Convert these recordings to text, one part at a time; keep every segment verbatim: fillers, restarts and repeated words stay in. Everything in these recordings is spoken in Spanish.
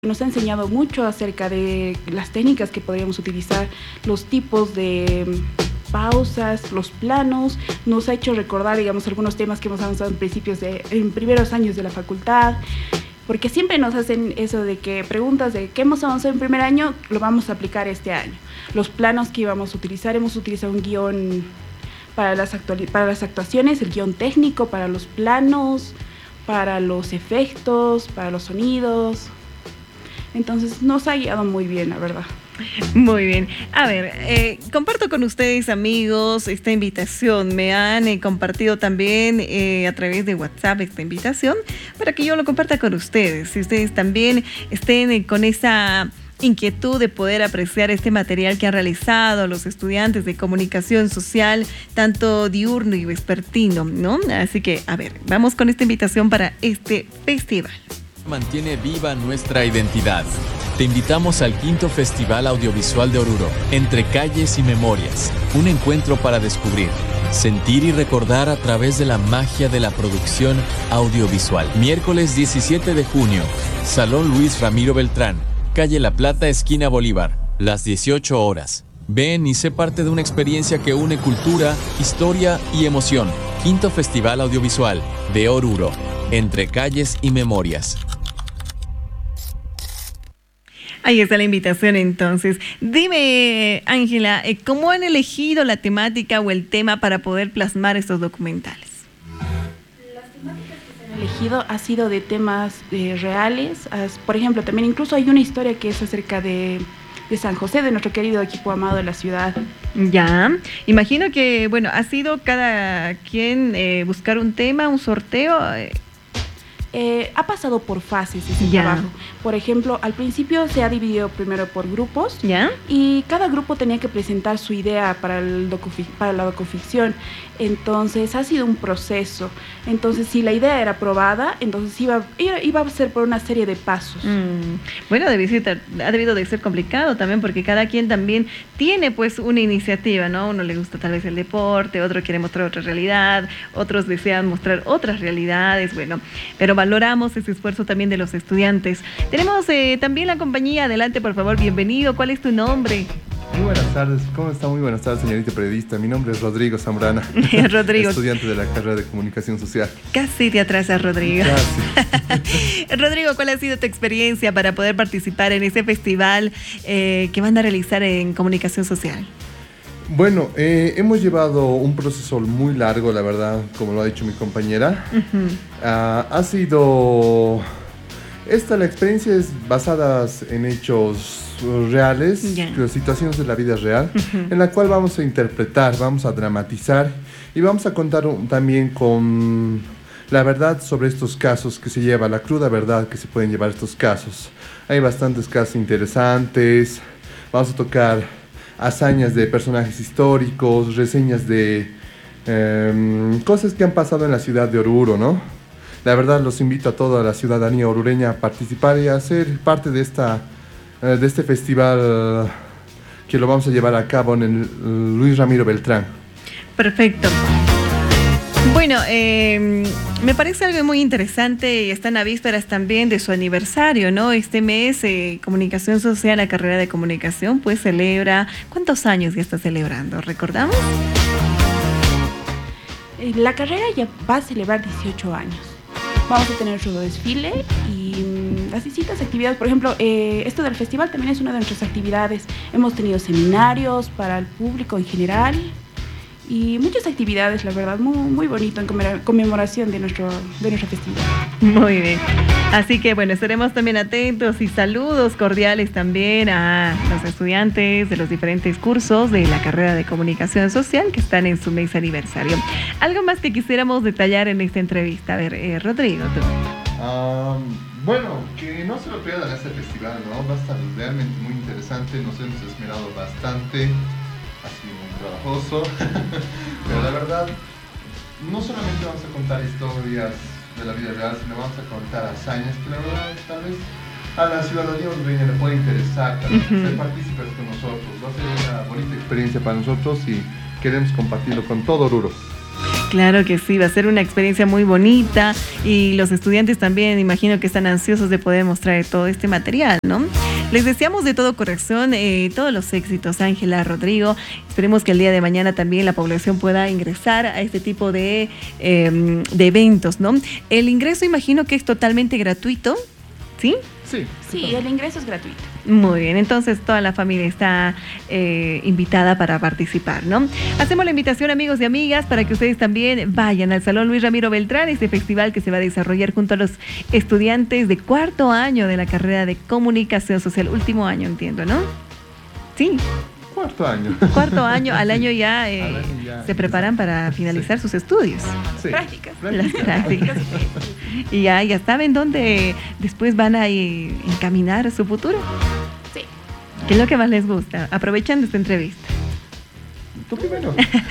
Nos ha enseñado mucho acerca de las técnicas que podríamos utilizar, los tipos de pausas, los planos. Nos ha hecho recordar, digamos, algunos temas que hemos avanzado en principios de, en primeros años de la facultad, porque siempre nos hacen eso de que preguntas de qué hemos avanzado en primer año, lo vamos a aplicar este año. Los planos que íbamos a utilizar, hemos utilizado un guión para las, para las actuaciones, el guión técnico para los planos, para los efectos, para los sonidos. Entonces nos ha guiado muy bien, la verdad. Muy bien. A ver, eh, comparto con ustedes, amigos, esta invitación. Me han eh, compartido también eh, a través de WhatsApp esta invitación para que yo lo comparta con ustedes. Si ustedes también estén eh, con esa inquietud de poder apreciar este material que han realizado los estudiantes de comunicación social, tanto diurno y vespertino, ¿no? Así que, a ver, vamos con esta invitación para este festival. Mantiene viva nuestra identidad. Te invitamos al quinto Festival Audiovisual de Oruro, Entre Calles y Memorias, un encuentro para descubrir, sentir y recordar a través de la magia de la producción audiovisual. Miércoles diecisiete de junio, Salón Luis Ramiro Beltrán, calle La Plata, esquina Bolívar, las dieciocho horas. Ven y sé parte de una experiencia que une cultura, historia y emoción. Quinto Festival Audiovisual de Oruro, Entre Calles y Memorias. Ahí está la invitación entonces. Dime, Ángela, ¿cómo han elegido la temática o el tema para poder plasmar estos documentales? Las temáticas que se han elegido ha sido de temas eh, reales. As, por ejemplo, también incluso hay una historia que es acerca de, de San José, de nuestro querido equipo amado de la ciudad. Ya, imagino que, bueno, ha sido cada quien eh, buscar un tema, un sorteo. Eh. Eh, ha pasado por fases ese Ya. trabajo. Por ejemplo, al principio se ha dividido primero por grupos, ¿Ya? Y cada grupo tenía que presentar su idea para, el docufic para la docuficción. Entonces ha sido un proceso. Entonces si la idea era aprobada, entonces iba, iba a ser por una serie de pasos. Mm, bueno, debe ser, ha debido de ser complicado también porque cada quien también tiene pues una iniciativa, ¿no? Uno le gusta tal vez el deporte, otro quiere mostrar otra realidad, otros desean mostrar otras realidades, bueno, pero valoramos ese esfuerzo también de los estudiantes. Tenemos eh, también la compañía, adelante por favor, bienvenido, ¿cuál es tu nombre? Muy buenas tardes, ¿cómo está? Muy buenas tardes, señorita periodista. Mi nombre es Rodrigo Zambrana, Rodrigo. estudiante de la carrera de Comunicación Social. Casi te atrasas, Rodrigo. Casi. Rodrigo, ¿cuál ha sido tu experiencia para poder participar en ese festival eh, que van a realizar en Comunicación Social? Bueno, eh, hemos llevado un proceso muy largo, la verdad, como lo ha dicho mi compañera. Uh-huh. uh, ha sido... Esta, la experiencia es basada en hechos reales, yeah. situaciones de la vida real, uh-huh. en la cual vamos a interpretar, vamos a dramatizar y vamos a contar un, también con la verdad sobre estos casos que se lleva, la cruda verdad que se pueden llevar estos casos. Hay bastantes casos interesantes, vamos a tocar hazañas de personajes históricos, reseñas de eh, cosas que han pasado en la ciudad de Oruro, ¿no? La verdad los invito a toda la ciudadanía orureña a participar y a ser parte de, esta, de este festival que lo vamos a llevar a cabo en el Luis Ramiro Beltrán. Perfecto. Bueno, eh, me parece algo muy interesante y están a vísperas también de su aniversario, ¿no? Este mes, eh, Comunicación Social, la carrera de comunicación, pues celebra... ¿Cuántos años ya está celebrando? ¿Recordamos? La carrera ya va a celebrar dieciocho años. Vamos a tener nuestro desfile y mmm, las distintas actividades. Por ejemplo, eh, esto del festival también es una de nuestras actividades. Hemos tenido seminarios para el público en general y muchas actividades, la verdad, muy, muy bonito en conmemoración de nuestro, de nuestro festival. Muy bien. Así que, bueno, estaremos también atentos y saludos cordiales también a los estudiantes de los diferentes cursos de la carrera de Comunicación Social que están en su mes aniversario. ¿Algo más que quisiéramos detallar en esta entrevista? A ver, eh, Rodrigo, tú. Um, bueno, que no se lo pierdan este festival, ¿no? Va a estar realmente muy interesante, nos hemos esmerado bastante, ha sido muy trabajoso, pero la verdad, no solamente vamos a contar historias de la vida real, sino vamos a contar hazañas que la verdad tal vez a la ciudadanía hondureña le puede interesar, también, uh-huh. ser partícipes con nosotros. Va a ser una bonita experiencia para nosotros y queremos compartirlo con todo Oruro. Claro que sí, va a ser una experiencia muy bonita y los estudiantes también imagino que están ansiosos de poder mostrar todo este material, ¿no? Les deseamos de todo corazón eh, todos los éxitos, Ángela, Rodrigo. Esperemos que el día de mañana también la población pueda ingresar a este tipo de, eh, de eventos, ¿no? El ingreso imagino que es totalmente gratuito, ¿sí? Sí. Sí, el ingreso es gratuito. Muy bien, entonces toda la familia está eh, invitada para participar, ¿no? Hacemos la invitación, amigos y amigas, para que ustedes también vayan al Salón Luis Ramiro Beltrán, este festival que se va a desarrollar junto a los estudiantes de cuarto año de la carrera de Comunicación Social, último año, entiendo, ¿no? Sí. Cuarto año. Cuarto año, al año ya, eh, al año ya se preparan para finalizar sí. sus estudios. Sí. Prácticas. Las prácticas. Y ya, ya saben dónde después van a eh, encaminar su futuro. Sí. ¿Qué es lo que más les gusta? Aprovechando esta entrevista. ¿Tú primero?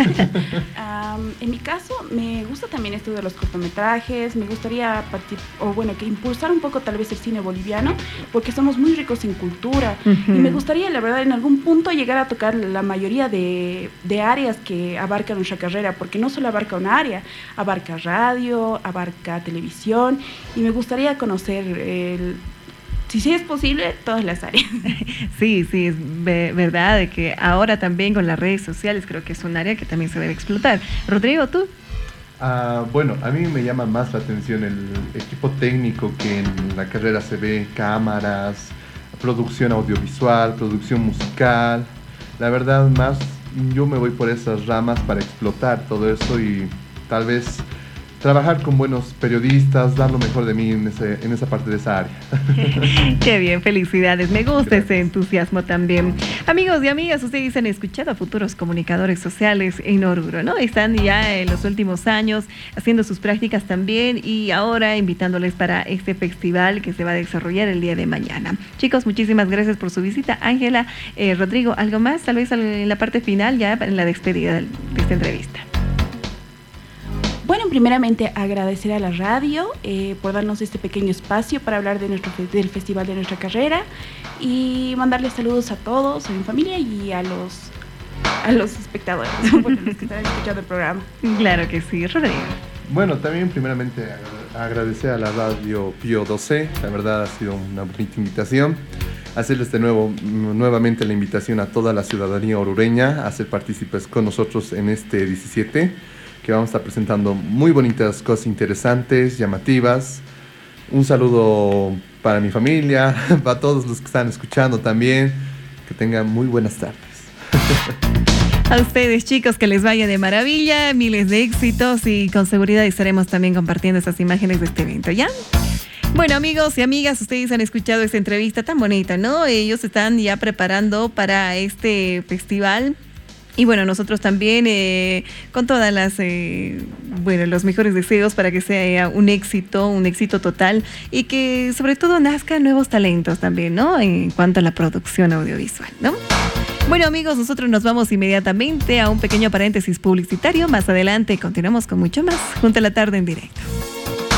um, en mi caso, me gusta también esto de los cortometrajes. Me gustaría, o bueno, que impulsar un poco tal vez el cine boliviano, porque somos muy ricos en cultura. Uh-huh. Y me gustaría, la verdad, en algún punto llegar a tocar la mayoría de, de áreas que abarca nuestra carrera, porque no solo abarca una área, abarca radio, abarca televisión, y me gustaría conocer el... Si sí es posible, todas las áreas. Sí, sí, es verdad de que ahora también con las redes sociales creo que es un área que también se debe explotar. Rodrigo, ¿tú? Uh, bueno, a mí me llama más la atención el equipo técnico que en la carrera se ve, cámaras, producción audiovisual, producción musical. La verdad, más yo me voy por esas ramas para explotar todo eso y tal vez trabajar con buenos periodistas, dar lo mejor de mí en, ese, en esa parte de esa área. Qué bien, felicidades. Me gusta Gracias. Ese entusiasmo también. Amigos y amigas, ustedes han escuchado a futuros comunicadores sociales en Oruro, ¿no? Están ya en los últimos años haciendo sus prácticas también y ahora invitándoles para este festival que se va a desarrollar el día de mañana. Chicos, muchísimas gracias por su visita. Ángela, eh, Rodrigo, ¿algo más? Tal vez en la parte final, ya en la despedida de esta entrevista. Bueno, primeramente agradecer a la radio eh, por darnos este pequeño espacio para hablar de nuestro, del festival de nuestra carrera y mandarles saludos a todos, a mi familia y a los, a los espectadores, bueno, los que están escuchando el programa. Claro que sí, Rodrigo. Bueno, también primeramente agradecer a la radio Pío doce, la verdad ha sido una bonita invitación. Hacerles de nuevo, nuevamente la invitación a toda la ciudadanía orureña a ser partícipes con nosotros en este diecisiete, que vamos a estar presentando muy bonitas cosas interesantes, llamativas. Un saludo para mi familia, para todos los que están escuchando también. Que tengan muy buenas tardes. A ustedes, chicos, que les vaya de maravilla, miles de éxitos y con seguridad estaremos también compartiendo esas imágenes de este evento, ¿ya? Bueno, amigos y amigas, ustedes han escuchado esta entrevista tan bonita, ¿no? Ellos están ya preparando para este festival. Y bueno, nosotros también eh, con todas las, eh, bueno, los mejores deseos para que sea un éxito, un éxito total y que sobre todo nazcan nuevos talentos también, ¿no? En cuanto a la producción audiovisual, ¿no? Bueno, amigos, nosotros nos vamos inmediatamente a un pequeño paréntesis publicitario. Más adelante continuamos con mucho más junto a la tarde en directo.